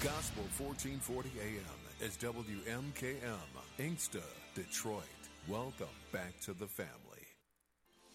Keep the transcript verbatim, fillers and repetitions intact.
Gospel fourteen forty A M is W M K M, Inkster, Detroit. Welcome back to the family.